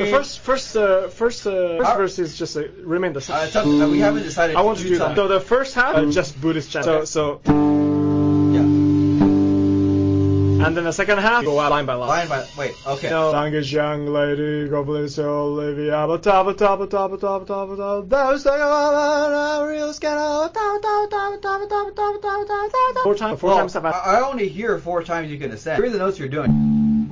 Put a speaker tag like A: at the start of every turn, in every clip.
A: first verse is just remain the same.
B: We haven't decided.
A: I want to do that. So the first half, just Buddhist chant.
B: Okay.
A: So.
B: Yeah.
A: And then the second half, go out line by line.
B: Wait, okay.
A: Song is young lady, God bless you, Olivia, those four times.
B: I only hear 4 times you can ascend. Hear the notes you're doing.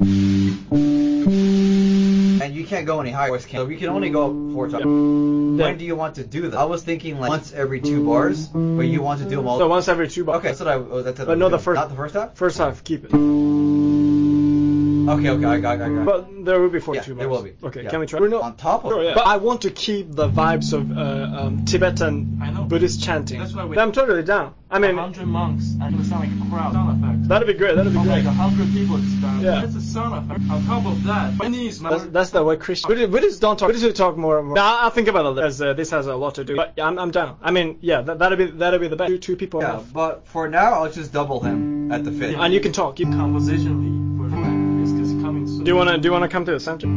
B: And you can't go any higher. So we can only go up 4 times. When do you want to do that? I was thinking like once every 2 bars, but you want to do them all.
A: So once every 2 bars.
B: Okay, that's what I
A: But no, the first.
B: Not the first half?
A: First half, keep it.
B: Okay, I got it.
A: But there will be 42 bars.
B: There will be.
A: Okay,
B: Yeah.
A: can we try?
B: On top of it.
A: But I want to keep the vibes of Tibetan Buddhist chanting.
C: That's why
A: I'm totally down. I mean,
C: 100 monks and it would sound like a crowd. Sound effects.
A: That'd be great. That'd be great.
C: Like 100 people just down.
A: Yeah.
C: That's a sound effect. On top of that, my knees.
A: That's the way Christian. Buddhists don't talk. Buddhists talk more and more. Now I'll think about it as this has a lot to do. But yeah, I'm down. I mean, yeah, that'd be the best. Two people.
B: Yeah, but for now I'll just double him at the 5th.
A: And you can talk.
C: Compositionally, it's just coming soon.
A: Do you wanna come to the center?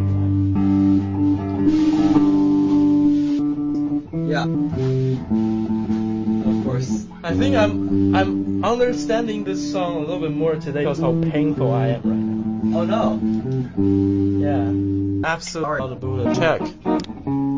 B: Yeah. Of course.
C: I think I'm understanding this song a little bit more today because how painful I am right now.
B: Oh no.
C: Yeah. Absolutely. Buddha. Check.